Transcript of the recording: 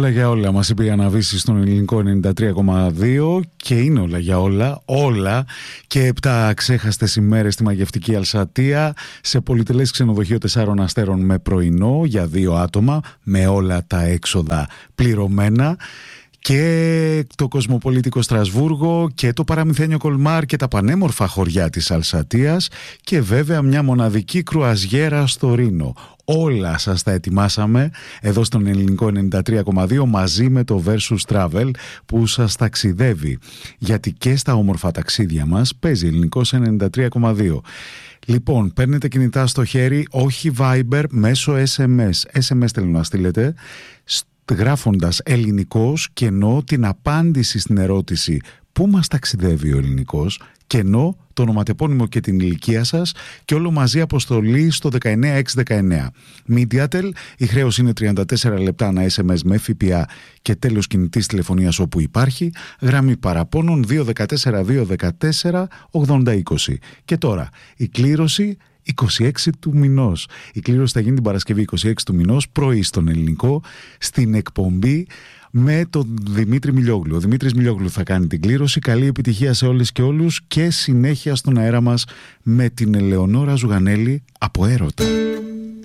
όλα για όλα, μας είπε η Αναβίση στον ελληνικό 93,2 και είναι όλα για όλα, όλα και 7 αξέχαστες ημέρες στη μαγευτική Αλσατία, σε πολυτελές ξενοδοχείο 4 αστέρων με πρωινό για 2 άτομα, με όλα τα έξοδα πληρωμένα, και το κοσμοπολιτικό Στρασβούργο και το παραμυθένιο Κολμάρ και τα πανέμορφα χωριά της Αλσατίας και βέβαια μια μοναδική κρουαζιέρα στο Ρήνο. Όλα σας τα ετοιμάσαμε εδώ στον ελληνικό 93,2 μαζί με το Versus Travel που σας ταξιδεύει, γιατί και στα όμορφα ταξίδια μας παίζει ελληνικός 93,2. Λοιπόν, παίρνετε κινητά στο χέρι, όχι Viber, μέσω SMS. SMS θέλω να στείλετε γράφοντας ελληνικός και ενώ την απάντηση στην ερώτηση πού μας ταξιδεύει ο ελληνικός και ενώ το ονοματεπώνυμο και την ηλικία σας και όλο μαζί αποστολή στο 19619. Mediatel, η χρέωση είναι 34 λεπτά ένα SMS με ΦΠΑ και τέλος κινητής τηλεφωνίας όπου υπάρχει, γραμμή παραπώνων 214 8020. Και τώρα η κλήρωση 26 του μηνός. Η κλήρωση θα γίνει την Παρασκευή 26 του μηνός πρωί στον ελληνικό στην εκπομπή με τον Δημήτρη Μιλιόγλου. Ο Δημήτρης Μιλιόγλου θα κάνει την κλήρωση. Καλή επιτυχία σε όλες και όλους και συνέχεια στον αέρα μας με την Ελεονόρα Ζουγανέλη από Έρωτα.